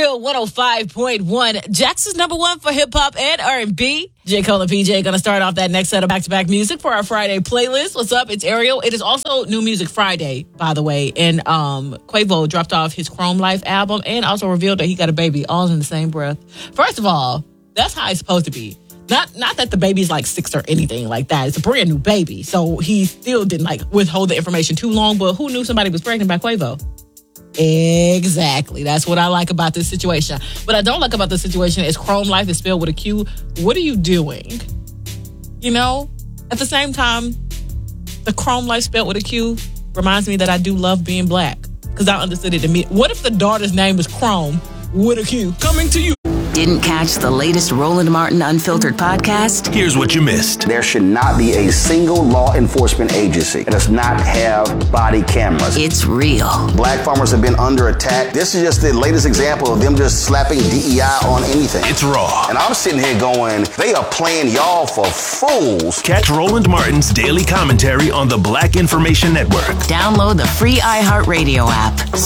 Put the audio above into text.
Real 105.1. Jackson's number one for hip hop and R&B. J. Cole and PJ going to start off that next set of back-to-back music for our Friday playlist. What's up? It's Ariel. It is also New Music Friday, by the way. And Quavo dropped off his Chrome Life album and also revealed that he got a baby all in the same breath. First of all, that's how it's supposed to be. Not that the baby's like 6 or anything like that. It's a brand new baby. So he still didn't withhold the information too long. But who knew somebody was pregnant by Quavo? Exactly. That's what I like about this situation. What I don't like about this situation is Chrome Life is spelled with a Q. What are you doing? You know, at the same time, the Chrome Life spelled with a Q reminds me that I do love being black. Because I understood it to me. What if the daughter's name was Chrome with a Q? Coming to you. Didn't catch the latest Roland Martin Unfiltered podcast? Here's what you missed. There should not be a single law enforcement agency that does not have body cameras. It's real. Black farmers have been under attack. This is just the latest example of them just slapping DEI on anything. It's raw. And I'm sitting here going, they are playing y'all for fools. Catch Roland Martin's daily commentary on the Black Information Network. Download the free iHeartRadio app.